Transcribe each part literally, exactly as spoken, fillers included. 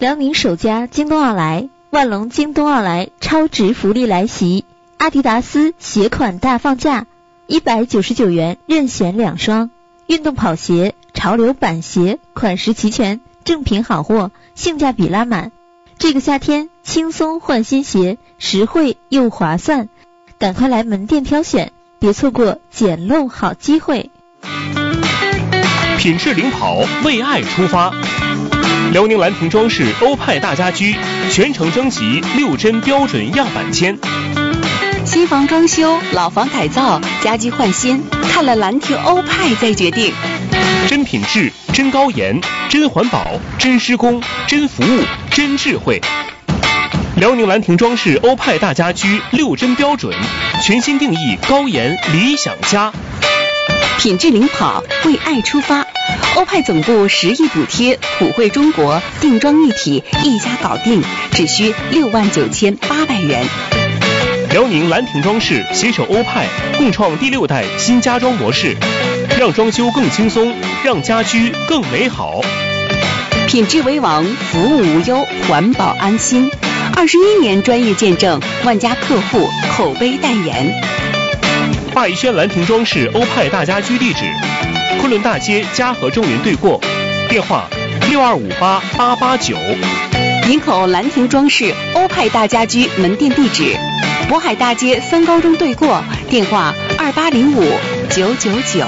辽宁首家京东奥莱，万隆京东奥莱超值福利来袭，阿迪达斯鞋款大放价，一百九十九元任选两双，运动跑鞋、潮流板鞋款式齐全，正品好货，性价比拉满。这个夏天轻松换新鞋，实惠又划算，赶快来门店挑选，别错过捡漏好机会。 品质领跑，为爱出发。辽宁兰亭装饰欧派大家居全程征集六针标准样板签。 新房装修、老房改造、家居换新，看了兰亭欧派再决定。 真品质、真高颜、真环保、真施工、真服务、真智慧。辽宁兰亭装饰欧派大家居六针标准，全新定义高颜理想家。 品质领跑，为爱出发。欧派总部十亿补贴，普惠中国，定妆一体，一家搞定，只需六万九千八百元。 辽宁兰亭装饰携手欧派，共创第六代新家装模式，让装修更轻松，让家居更美好。 品质为王，服务无忧，环保安心。二十一年专业见证，万家客户口碑代言。 霸逸轩兰亭装饰欧派大家居地址：昆仑大街嘉禾中云对过，电话六二五八八八九。 营口兰亭装饰欧派大家居门店地址：渤海大街三高中对过，电话二八零五九九九。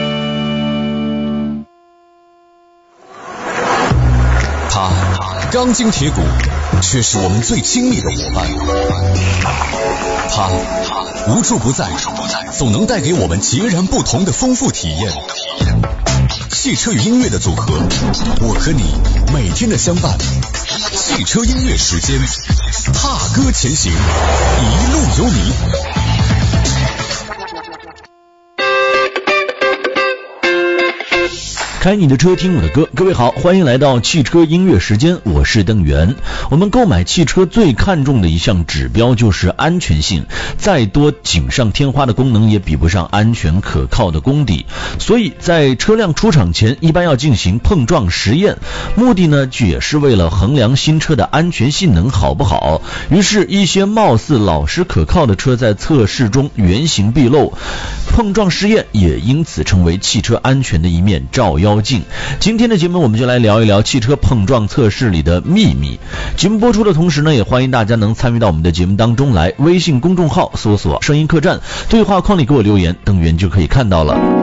他钢筋铁骨，却是我们最亲密的伙伴。他无处不在，总能带给我们截然不同的丰富体验。汽车与音乐的组合，我和你每天的相伴。汽车音乐时间，踏歌前行，一路有你。 开你的车，听我的歌。各位好，欢迎来到汽车音乐时间，我是邓源。我们购买汽车最看重的一项指标就是安全性，再多锦上添花的功能也比不上安全可靠的功底。所以在车辆出厂前一般要进行碰撞实验，目的呢就也是为了衡量新车的安全性能好不好。于是一些貌似老实可靠的车在测试中原形毕露，碰撞试验也因此成为汽车安全的一面照妖镜。今天的节目我们就来聊一聊汽车碰撞测试里的秘密。节目播出的同时呢，也欢迎大家能参与到我们的节目当中来，微信公众号搜索声音客栈，对话框里给我留言，邓源就可以看到了。